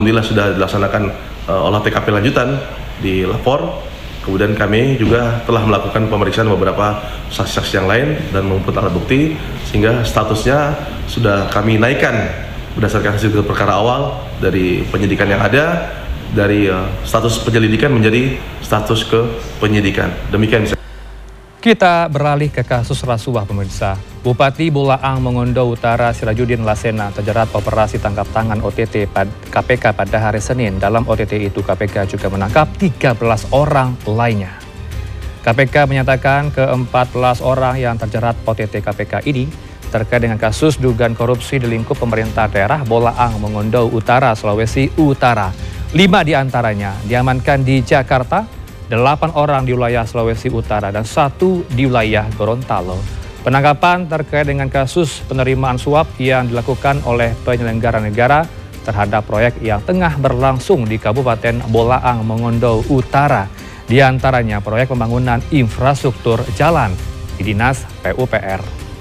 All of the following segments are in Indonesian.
Alhamdulillah sudah dilaksanakan olah TKP lanjutan di lapor. Kemudian kami juga telah melakukan pemeriksaan beberapa saksi-saksi yang lain dan mengumpulkan alat bukti, sehingga statusnya sudah kami naikkan berdasarkan hasil perkara awal dari penyidikan yang ada, dari status penyelidikan menjadi status ke penyidikan. Demikian. Kita beralih ke kasus rasuah, pemirsa. Bupati Bolaang Mongondo Utara Sirajuddin Lasena terjerat operasi tangkap tangan OTT KPK pada hari Senin. Dalam OTT itu KPK juga menangkap 13 orang lainnya. KPK menyatakan ke-14 orang yang terjerat OTT KPK ini terkait dengan kasus dugaan korupsi di lingkup pemerintah daerah Bolaang Mongondo Utara, Sulawesi Utara. 5 diantaranya diamankan di Jakarta, 8 orang di wilayah Sulawesi Utara, dan 1 di wilayah Gorontalo. Penangkapan terkait dengan kasus penerimaan suap yang dilakukan oleh penyelenggara negara terhadap proyek yang tengah berlangsung di Kabupaten Bolaang Mongondo Utara. Di antaranya proyek pembangunan infrastruktur jalan di Dinas PUPR.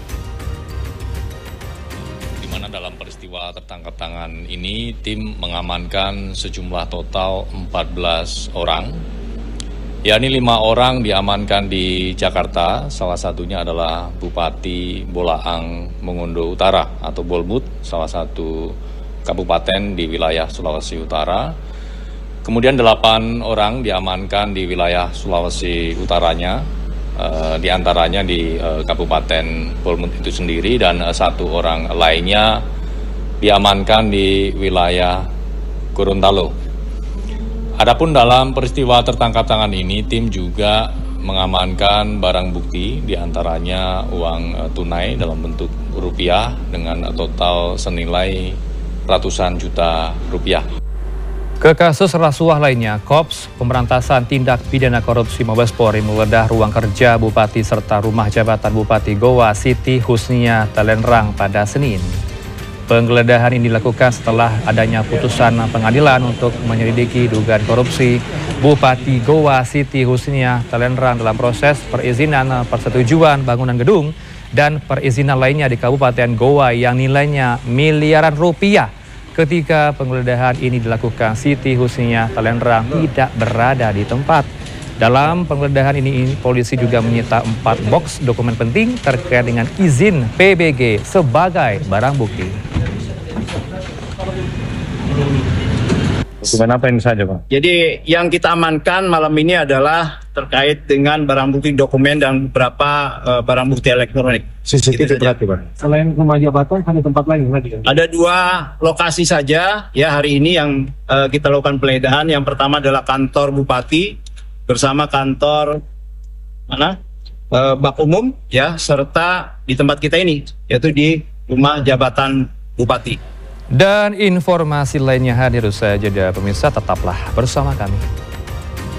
Di mana dalam peristiwa tertangkap tangan ini, tim mengamankan sejumlah total 14 orang. Yakni 5 orang diamankan di Jakarta, salah satunya adalah Bupati Bolaang Mongondo Utara atau Bolmut, salah satu kabupaten di wilayah Sulawesi Utara. Kemudian 8 orang diamankan di wilayah Sulawesi Utaranya, diantaranya di Kabupaten Bolmut itu sendiri, dan 1 orang lainnya diamankan di wilayah Gorontalo. Adapun dalam peristiwa tertangkap tangan ini, tim juga mengamankan barang bukti, diantaranya uang tunai dalam bentuk rupiah dengan total senilai ratusan juta rupiah. Ke kasus rasuah lainnya, Kops Pemberantasan Tindak Pidana Korupsi Mabes Polri menggeledah ruang kerja Bupati serta rumah jabatan Bupati Goa Siti Husnia Talenrang pada Senin. Penggeledahan ini dilakukan setelah adanya putusan pengadilan untuk menyelidiki dugaan korupsi Bupati Goa Siti Husnia Talenrang dalam proses perizinan persetujuan bangunan gedung dan perizinan lainnya di Kabupaten Goa yang nilainya miliaran rupiah. Ketika penggeledahan ini dilakukan, Siti Husnia Talenrang tidak berada di tempat. Dalam penggeledahan ini, polisi juga menyita 4 box dokumen penting terkait dengan izin PBG sebagai barang bukti. Dokumen apa ini saja, Pak? Jadi yang kita amankan malam ini adalah terkait dengan barang bukti dokumen dan beberapa barang bukti elektronik. CCTV berarti, Pak? Selain rumah jabatan, ada tempat lain lagi? Ada 2 lokasi saja ya hari ini yang kita lakukan penggeledahan. Yang pertama adalah kantor Bupati bersama kantor Bak Umum ya, serta di tempat kita ini yaitu di rumah jabatan Bupati. Dan informasi lainnya hadir usai jeda, pemirsa, tetaplah bersama kami.